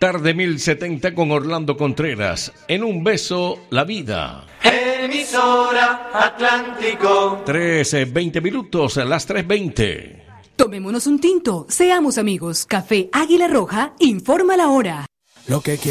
Tarde 1070 con Orlando Contreras. En un beso, la vida. Emisora Atlántico. 13:20 minutos, las 3:20. Tomémonos un tinto, seamos amigos. Café Águila Roja informa la hora. Lo que